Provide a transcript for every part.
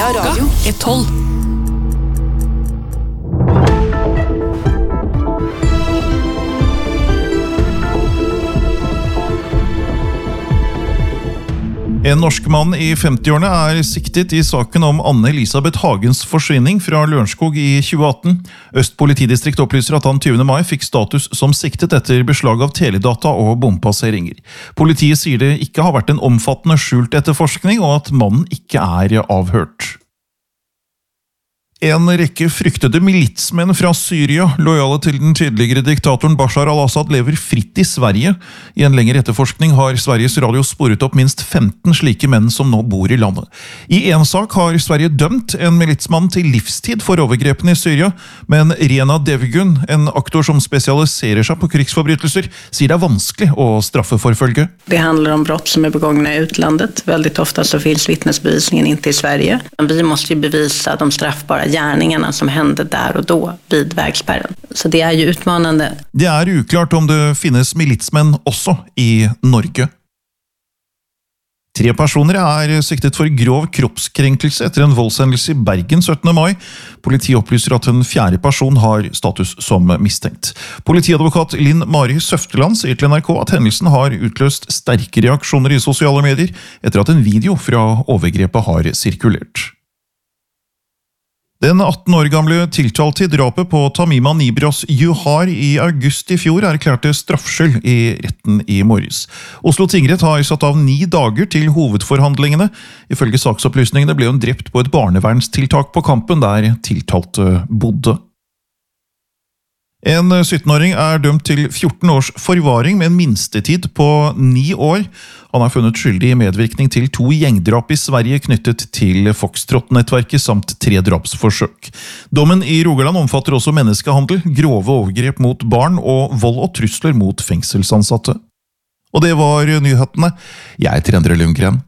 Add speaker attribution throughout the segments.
Speaker 1: Klokka er 12.
Speaker 2: En norsk mann i 50-årene er siktet i saken om Anne-Elisabeth Hagens forsvinning fra Lørenskog i 2018. Øst politidistrikt opplyser at han 20. mai fikk status som siktet etter beslag av teledata og bompasseringer. Politiet sier det ikke har vært en omfattende skjult etterforskning, og at mannen ikke er avhørt. En rekke fryktede militsmenn fra Syria, lojale til den tidligere diktatoren Bashar al-Assad, lever fritt i Sverige. I en lengre etterforskning har Sveriges Radio sporet opp minst 15 slike menn som nå bor i landet. I en sak har Sverige dømt en militsmann til livstid for overgrepene i Syria, men Rena Devgun, en aktor som spesialiserer seg på krigsforbrytelser, sier det er vanskelig å straffeforfølge.
Speaker 3: Det handler om brott som er begångna i utlandet. Veldig ofte så finns vittnesbevisningen inte i Sverige. Vi måste ju bevisa de straffbara gärningarna som hände där och då vid vägspärren. Så det är ju utmanande.
Speaker 2: Det er uklart om det finnes militsmenn også i Norge. 3 personer er siktet for grov kroppskrenkelse etter en voldshendelse i Bergen 17. mai. Politiet opplyser at en 4. person har status som mistenkt. Politiadvokat Linn Mari Søfteland sier til NRK at hendelsen har utløst sterke reaksjoner i sosiale medier etter at en video fra overgrepet har sirkulert. Den 18 år gamle tiltalte i drapet på Tamima Nibras Juhar i august i fjor erklærte straffskyld i retten i morges. Oslo tingrett har satt av 9 dager til hovedforhandlingene. Ifølge saksopplysningene ble hun drept på et barnevernstiltak på Kampen der tiltalte bodde. En 17-åring er dømt til 14 års forvaring med en minstetid på 9 år. Han er funnet skyldig i medvirkning til 2 gjengdrap i Sverige knyttet til Foxtrot-nettverket samt 3 drapsforsøk. Dommen i Rogaland omfatter også menneskehandel, grove overgrep mot barn og vold og trusler mot fengselsansatte. Og det var nyhetene. Jeg heter Endre Lundgren.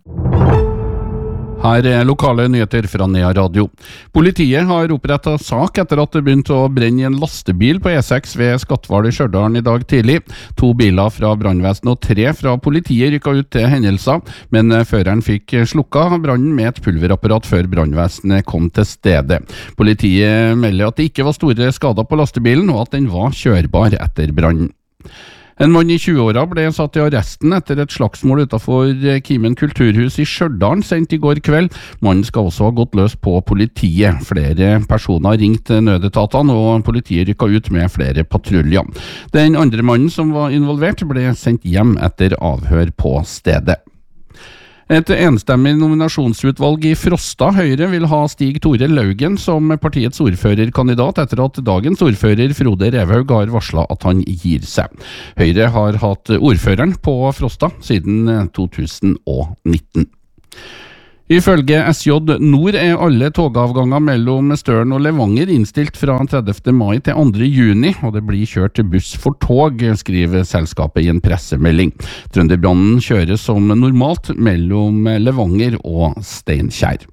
Speaker 4: Her er lokale nyheter fra Nea Radio. Politiet har opprettet sak etter at det begynte å brenne i en lastebil på E6 ved Skatval i Stjørdal i dag tidlig. 2 biler fra brannvesenet og 3 fra politiet rykket ut til hendelser, men føreren fikk slukket brannen med et pulverapparat før brannvesenet kom til stedet. Politiet melder at det ikke var store skader på lastebilen, og at den var kjørbar etter brannen. En mann i 20-åra ble satt i arresten etter et slagsmål utenfor Kimen kulturhus i Stjørdal sent i går kveld. Mannen skal også ha gått løs på politiet. Flere personer ringte nødetatene, og politiet rykket ut med flere patruljer. Den andre mannen som var involvert ble sendt hjem etter avhør på stedet. Et enstemmig nominasjonsutvalg i Frosta Høyre vil ha Stig Tore Laugen som partiets ordførerkandidat etter at dagens ordfører Frode Revhaug har varslet at han gir seg. Høyre har hatt ordføreren på Frosta siden 2019. Ifølge SJ Nord er alle togavganger mellom Støren og Levanger innstilt fra 30. mai til 2. juni, og det blir kjørt buss for tog, skriver selskapet i en pressemelding. Trønderbanen kjører som normalt mellom Levanger og Steinkjer.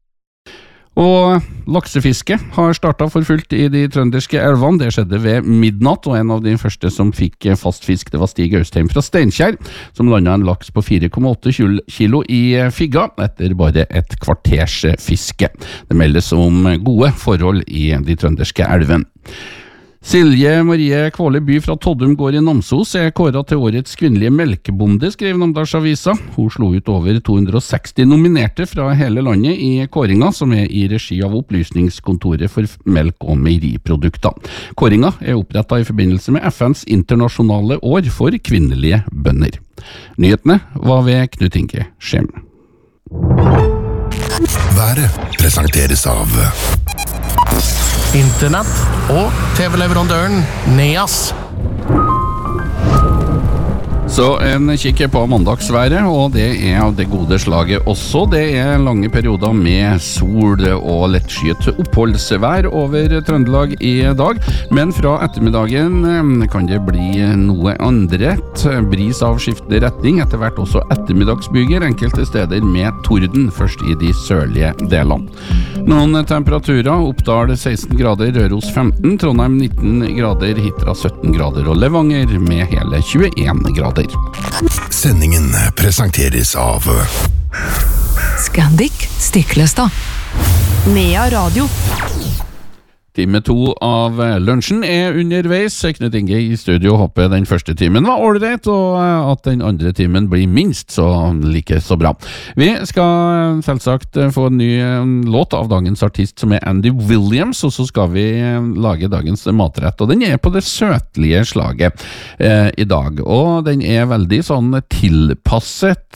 Speaker 4: Og laksefiske har startet for fullt i de trønderske elvene. Det skjedde ved midnatt, og en av de første som fikk fast fisk, det var Stig Austheim fra Steinkjer, som landet en laks på 4,8 kilo i Figga etter bare et kvarters fiske. Det meldes om gode forhold i de trønderske elvene. Silje Marie Kvåle By fra Toddum gård i Namsos er kåret til årets kvinnelige melkebonde, skriver Namdalsavisa. Hun slo ut over 260 nominerte fra hele landet i kåringa, som er i regi av Opplysningskontoret for melk- og meieriprodukter. Kåringa er opprettet i forbindelse med FNs internasjonale år for kvinnelige bønder. Nyhetene var ved Knut Inge Skjem.
Speaker 5: Været presenteres av
Speaker 6: Internett og TV-leverandøren Neas.
Speaker 4: Så en kikker på mandagsværet, og det er av det gode slaget også. Det er lange perioder med sol og lettskyet oppholdsvær over Trøndelag i dag, men fra ettermiddagen kan det bli noe andret. Bris av skiftende retning, etter hvert også ettermiddagsbyger, enkelte steder med torden, først i de sørlige delene. Noen temperaturer: Oppdal 16 grader, Røros 15, Trondheim 19 grader, Hitra 17 grader og Levanger med hele 21 grader.
Speaker 5: Sendingen presenteres av
Speaker 1: Scandic Stiklestad. Nea Radio.
Speaker 4: Time 2 av lunsjen underveis. Knut Inge i studio. Håper den første timen var ordentlig, og at den andre timen blir minst så så bra. Vi skal selvsagt få en ny låt av dagens artist, som Andy Williams, og så skal vi lage dagens matrett, og den på det søtlige slaget i dag, og den veldig sånn tilpasset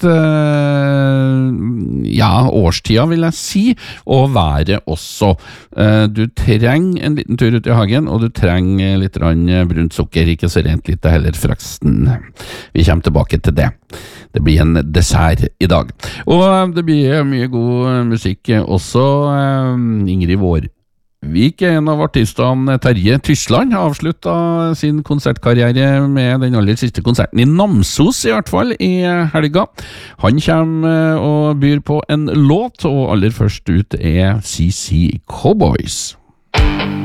Speaker 4: årstida, vil jeg si, og været også. Du trenger en liten tur ut i hagen, og du trenger litt brunt sukker, ikke så rent lite heller fraksten. Vi kommer tilbake til det. Det blir en dessert i dag. Og det blir mye god musikk også. Ingrid Vårvik en av artistene. Terje Tysland har avsluttet sin konsertkarriere med den aller siste konserten i Namsos, i hvert fall, i helga. Han kommer og byr på en låt, og aller først ut CC Cowboys.